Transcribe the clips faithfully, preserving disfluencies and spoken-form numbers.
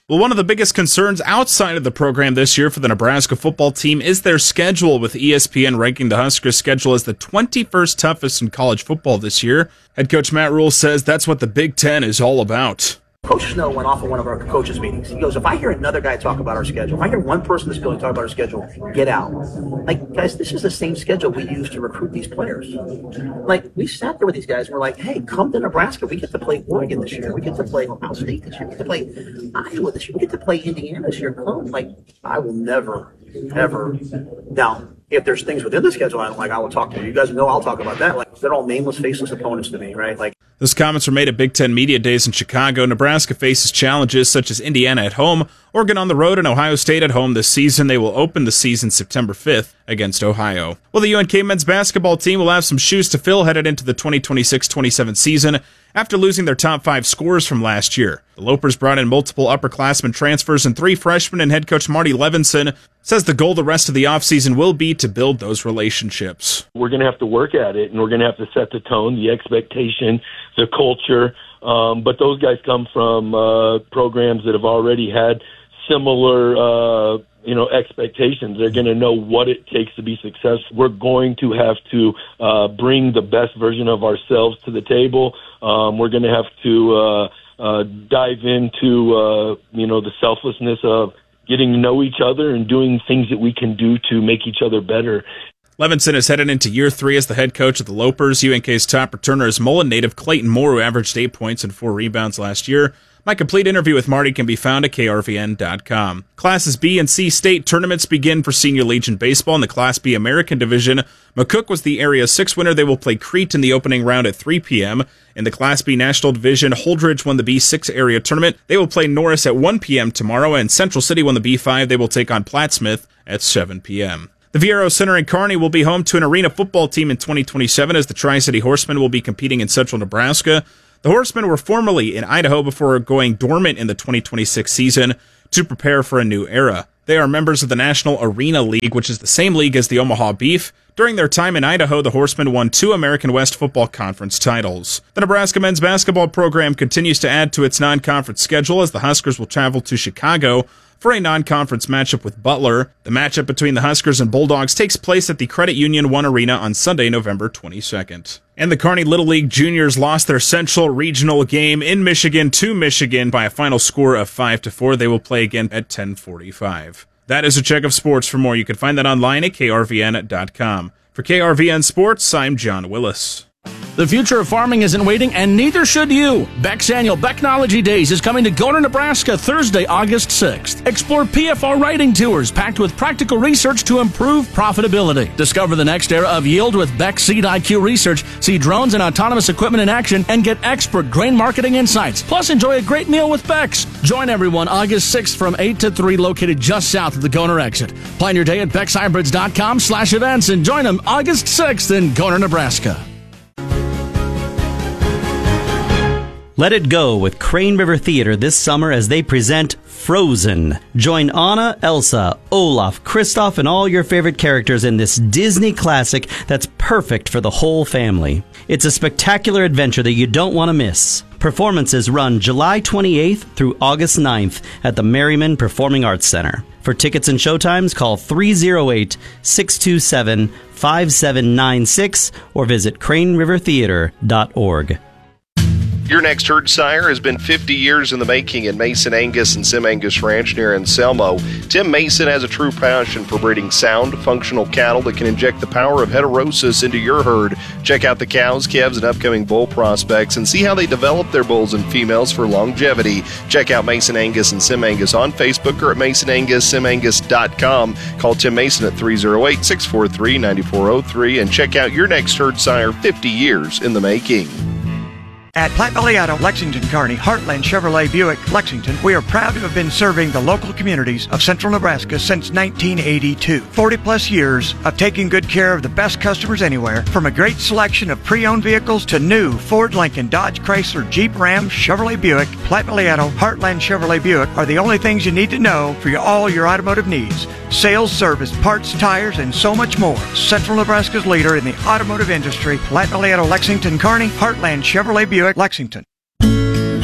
Well, one of the biggest concerns outside of the program this year for the Nebraska football team is their schedule, with E S P N ranking the Huskers' schedule as the twenty-first toughest in college football this year. Head coach Matt Rhule says that's what the Big Ten is all about. Coach Snow went off at one of our coaches' meetings. He goes, if I hear another guy talk about our schedule, if I hear one person in this building talk about our schedule, get out. Like, guys, this is the same schedule we use to recruit these players. Like, we sat there with these guys and we're like, hey, come to Nebraska. We get to play Oregon this year. We get to play Ohio State this year. We get to play Iowa this year. We get to play Indiana this year. Come. Like, I will never, ever. Now, if there's things within the schedule I don't like, I will talk to you. You guys know I'll talk about that. Like, they're all nameless, faceless opponents to me, right? Like, those comments were made at Big Ten Media Days in Chicago. Nebraska faces challenges such as Indiana at home, Oregon on the road, and Ohio State at home this season. They will open the season September fifth against Ohio. Well, the U N K men's basketball team will have some shoes to fill headed into the twenty twenty-six twenty-seven season after losing their top five scorers from last year. The Lopers brought in multiple upperclassmen transfers and three freshmen, and head coach Marty Levinson says the goal the rest of the offseason will be to build those relationships. We're going to have to work at it, and we're going to have to set the tone, the expectation, the culture. Um, but those guys come from uh, programs that have already had similar uh, you know, expectations. They're going to know what it takes to be successful. We're going to have to uh, bring the best version of ourselves to the table. Um, we're going to have to uh, uh, dive into, uh, you know, the selflessness of getting to know each other and doing things that we can do to make each other better. Levinson is headed into year three as the head coach of the Lopers. U N K's top returner is Mullen native Clayton Moore, who averaged eight points and four rebounds last year. My complete interview with Marty can be found at K R V N dot com. Classes B and C state tournaments begin for Senior Legion Baseball in the Class B American Division. McCook was the Area six winner. They will play Crete in the opening round at three p.m. In the Class B National Division, Holdridge won the B six area tournament. They will play Norris at one p.m. tomorrow, and Central City won the B five. They will take on Plattsmouth at seven p.m. The Viero Center in Kearney will be home to an arena football team in twenty twenty-seven as the Tri-City Horsemen will be competing in central Nebraska. The Horsemen were formerly in Idaho before going dormant in the twenty twenty-six season to prepare for a new era. They are members of the National Arena League, which is the same league as the Omaha Beef. During their time in Idaho, the Horsemen won two American West Football Conference titles. The Nebraska men's basketball program continues to add to its non-conference schedule as the Huskers will travel to Chicago for a non-conference matchup with Butler. The matchup between the Huskers and Bulldogs takes place at the Credit Union One Arena on Sunday, November twenty-second. And the Kearney Little League Juniors lost their Central Regional game in Michigan to Michigan by a final score of five to four. They will play again at ten forty-five. That is a check of sports. For more, you can find that online at K R V N dot com. For K R V N Sports, I'm John Willis. The future of farming isn't waiting, and neither should you. Beck's annual Becknology Days is coming to Goner, Nebraska, Thursday, August sixth. Explore P F R writing tours packed with practical research to improve profitability. Discover the next era of yield with Beck Seed I Q research, see drones and autonomous equipment in action, and get expert grain marketing insights. Plus, enjoy a great meal with Beck's. Join everyone August sixth from eight to three, located just south of the Goner exit. Plan your day at Becks Hybrids dot com slash events and join them August sixth in Goner, Nebraska. Let it go with Crane River Theater this summer as they present Frozen. Join Anna, Elsa, Olaf, Kristoff, and all your favorite characters in this Disney classic that's perfect for the whole family. It's a spectacular adventure that you don't want to miss. Performances run July twenty-eighth through August ninth at the Merriman Performing Arts Center. For tickets and showtimes, call three oh eight, six two seven, five seven nine six or visit crane river theater dot org. Your next herd sire has been fifty years in the making at Mason Angus and Sim Angus Ranch near Anselmo. Tim Mason has a true passion for breeding sound, functional cattle that can inject the power of heterosis into your herd. Check out the cows, calves, and upcoming bull prospects and see how they develop their bulls and females for longevity. Check out Mason Angus and Sim Angus on Facebook or at mason angus sim angus dot com. Call Tim Mason at three oh eight, six four three, nine four oh three and check out your next herd sire, fifty years in the making. At Platte Valley Auto, Lexington, Kearney, Heartland Chevrolet Buick, Lexington, we are proud to have been serving the local communities of central Nebraska since nineteen eighty-two. forty plus years of taking good care of the best customers anywhere, from a great selection of pre-owned vehicles to new Ford, Lincoln, Dodge, Chrysler, Jeep, Ram, Chevrolet Buick. Platte Valley Auto, Heartland Chevrolet Buick are the only things you need to know for your, all your automotive needs. Sales, service, parts, tires, and so much more. Central Nebraska's leader in the automotive industry, Platte Valley Auto, Lexington, Kearney, Heartland Chevrolet Buick, Lexington.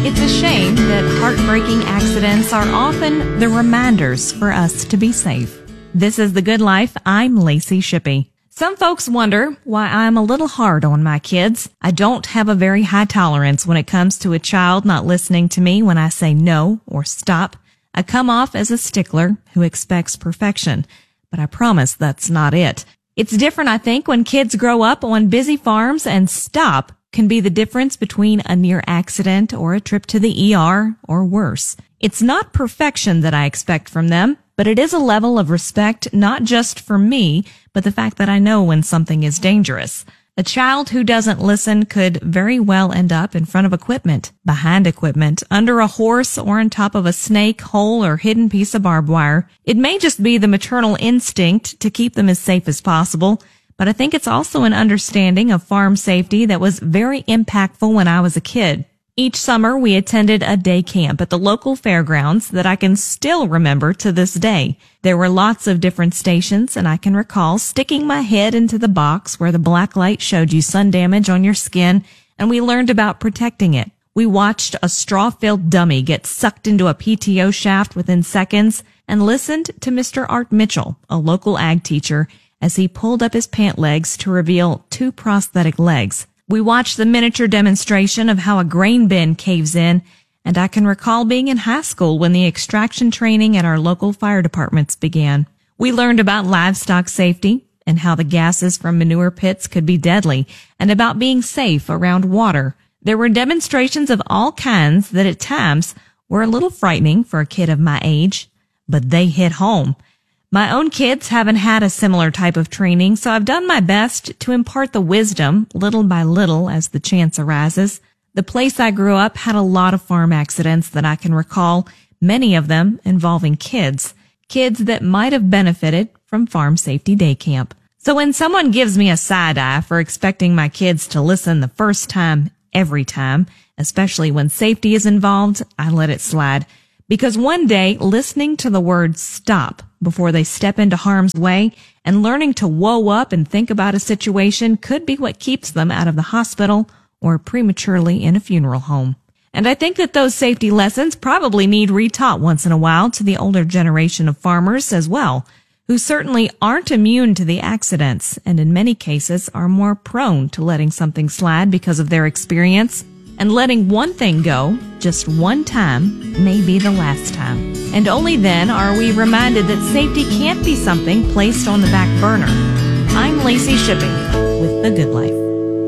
It's a shame that heartbreaking accidents are often the reminders for us to be safe. This is The Good Life. I'm Lacey Shippey. Some folks wonder why I'm a little hard on my kids. I don't have a very high tolerance when it comes to a child not listening to me when I say no or stop. I come off as a stickler who expects perfection, but I promise that's not it. It's different, I think, when kids grow up on busy farms, and stop can be the difference between a near accident or a trip to the E R or worse. It's not perfection that I expect from them, but it is a level of respect not just for me, but the fact that I know when something is dangerous. A child who doesn't listen could very well end up in front of equipment, behind equipment, under a horse, or on top of a snake, hole, or hidden piece of barbed wire. It may just be the maternal instinct to keep them as safe as possible, but I think it's also an understanding of farm safety that was very impactful when I was a kid. Each summer, we attended a day camp at the local fairgrounds that I can still remember to this day. There were lots of different stations, and I can recall sticking my head into the box where the black light showed you sun damage on your skin, and we learned about protecting it. We watched a straw-filled dummy get sucked into a P T O shaft within seconds and listened to Mister Art Mitchell, a local ag teacher, as he pulled up his pant legs to reveal two prosthetic legs. We watched the miniature demonstration of how a grain bin caves in, and I can recall being in high school when the extraction training at our local fire departments began. We learned about livestock safety and how the gases from manure pits could be deadly, and about being safe around water. There were demonstrations of all kinds that at times were a little frightening for a kid of my age, but they hit home. My own kids haven't had a similar type of training, so I've done my best to impart the wisdom little by little as the chance arises. The place I grew up had a lot of farm accidents that I can recall, many of them involving kids, kids that might have benefited from Farm Safety Day Camp. So when someone gives me a side eye for expecting my kids to listen the first time, every time, especially when safety is involved, I let it slide. Because one day, listening to the word stop before they step into harm's way and learning to whoa up and think about a situation could be what keeps them out of the hospital or prematurely in a funeral home. And I think that those safety lessons probably need retaught once in a while to the older generation of farmers as well, who certainly aren't immune to the accidents and in many cases are more prone to letting something slide because of their experience. And letting one thing go just one time may be the last time. And only then are we reminded that safety can't be something placed on the back burner. I'm Lacey Shippey with The Good Life.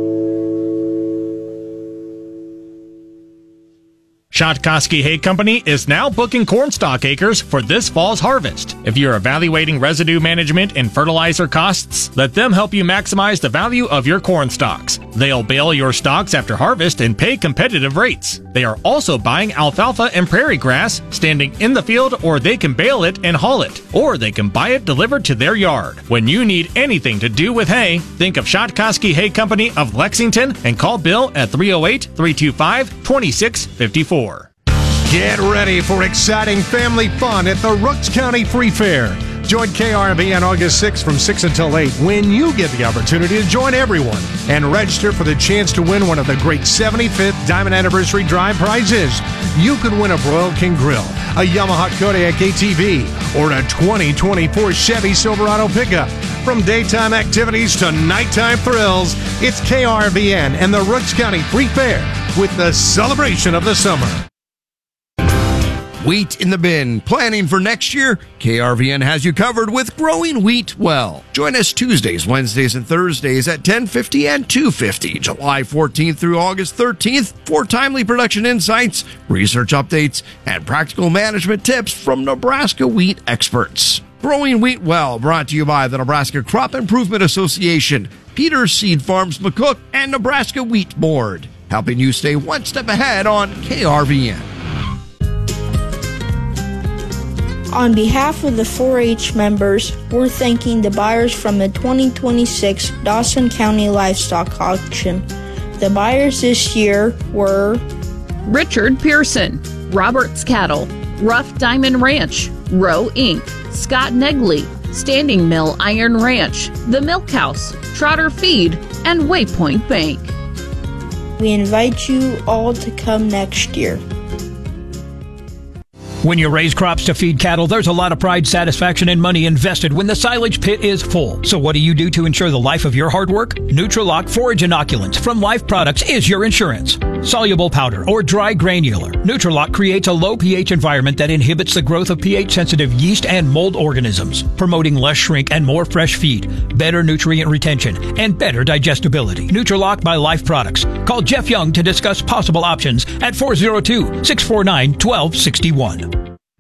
Shotkoski Hay Company is now booking cornstalk acres for this fall's harvest. If you're evaluating residue management and fertilizer costs, let them help you maximize the value of your corn stalks. They'll bale your stalks after harvest and pay competitive rates. They are also buying alfalfa and prairie grass, standing in the field, or they can bale it and haul it, or they can buy it delivered to their yard. When you need anything to do with hay, think of Shotkoski Hay Company of Lexington and call Bill at three oh eight, three two five, two six five four. Get ready for exciting family fun at the Rooks County Free Fair. Join K R V N August sixth from six until eight when you get the opportunity to join everyone and register for the chance to win one of the great seventy-fifth Diamond Anniversary Drive prizes. You could win a Broil King Grill, a Yamaha Kodiak A T V, or a twenty twenty-four Chevy Silverado pickup. From daytime activities to nighttime thrills, it's K R V N and the Rooks County Free Fair with the celebration of the summer. Wheat in the bin. Planning for next year? K R V N has you covered with Growing Wheat Well. Join us Tuesdays, Wednesdays, and Thursdays at ten fifty and two fifty, July fourteenth through August thirteenth for timely production insights, research updates, and practical management tips from Nebraska wheat experts. Growing Wheat Well, brought to you by the Nebraska Crop Improvement Association, Peters Seed Farms McCook, and Nebraska Wheat Board, helping you stay one step ahead on K R V N. On behalf of the four H members, we're thanking the buyers from the twenty twenty-six Dawson County Livestock Auction. The buyers this year were Richard Pearson, Roberts Cattle, Rough Diamond Ranch, Rowe Incorporated, Scott Negley, Standing Mill Iron Ranch, The Milk House, Trotter Feed, and Waypoint Bank. We invite you all to come next year. When you raise crops to feed cattle, there's a lot of pride, satisfaction, and money invested when the silage pit is full. So what do you do to ensure the life of your hard work? Nutrilock Forage Inoculants from Life Products is your insurance. Soluble powder or dry granular, Nutrilock creates a low pH environment that inhibits the growth of pH-sensitive yeast and mold organisms, promoting less shrink and more fresh feed, better nutrient retention, and better digestibility. Nutrilock by Life Products. Call Jeff Young to discuss possible options at four oh two, six four nine, one two six one.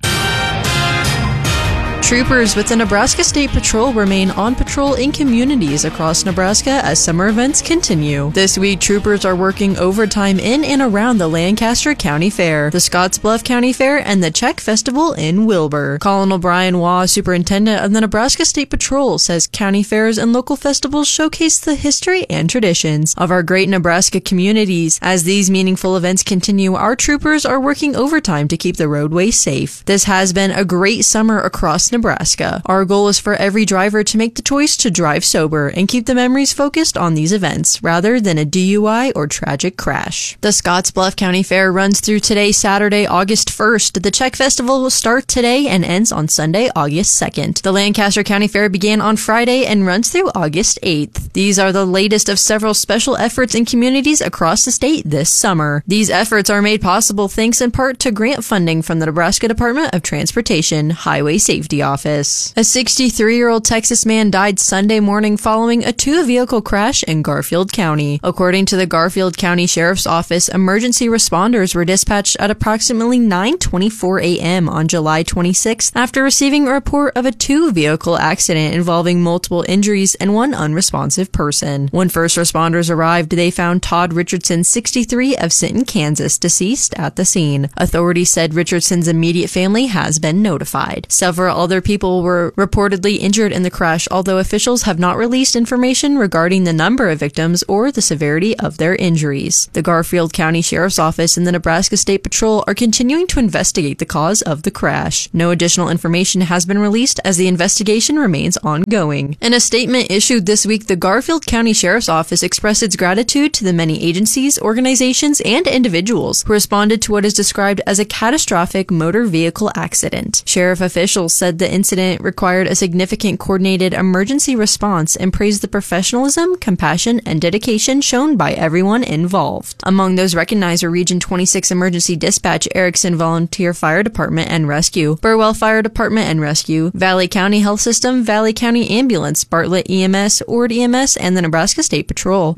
Troopers with the Nebraska State Patrol remain on patrol in communities across Nebraska as summer events continue. This week, troopers are working overtime in and around the Lancaster County Fair, the Scottsbluff County Fair, and the Czech Festival in Wilbur. Colonel Brian Waugh, superintendent of the Nebraska State Patrol, says county fairs and local festivals showcase the history and traditions of our great Nebraska communities. As these meaningful events continue, our troopers are working overtime to keep the roadways safe. This has been a great summer across Nebraska. Nebraska. Our goal is for every driver to make the choice to drive sober and keep the memories focused on these events rather than a D U I or tragic crash. The Scottsbluff County Fair runs through today, Saturday, August first. The Czech Festival will start today and ends on Sunday, August second. The Lancaster County Fair began on Friday and runs through August eighth. These are the latest of several special efforts in communities across the state this summer. These efforts are made possible thanks in part to grant funding from the Nebraska Department of Transportation Highway Safety Office. A sixty-three-year-old Texas man died Sunday morning following a two-vehicle crash in Garfield County. According to the Garfield County Sheriff's Office, emergency responders were dispatched at approximately nine twenty-four a.m. on July twenty-sixth after receiving a report of a two-vehicle accident involving multiple injuries and one unresponsive person. When first responders arrived, they found Todd Richardson, sixty-three, of Sinton, Kansas, deceased at the scene. Authorities said Richardson's immediate family has been notified. Several other people were reportedly injured in the crash, although officials have not released information regarding the number of victims or the severity of their injuries. The Garfield County Sheriff's Office and the Nebraska State Patrol are continuing to investigate the cause of the crash. No additional information has been released as the investigation remains ongoing. In a statement issued this week, the Garfield County Sheriff's Office expressed its gratitude to the many agencies, organizations, and individuals who responded to what is described as a catastrophic motor vehicle accident. Sheriff officials said the incident required a significant coordinated emergency response and praised the professionalism, compassion, and dedication shown by everyone involved. Among those recognized are Region twenty-six Emergency Dispatch, Erickson Volunteer Fire Department and Rescue, Burwell Fire Department and Rescue, Valley County Health System, Valley County Ambulance, Bartlett E M S, Ord E M S, and the Nebraska State Patrol.